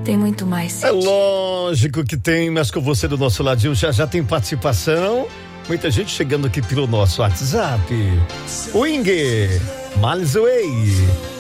tem muito mais. É lógico que tem, mas com você do nosso ladinho já tem participação. Muita gente chegando aqui pelo nosso WhatsApp. Wing, Miles Away.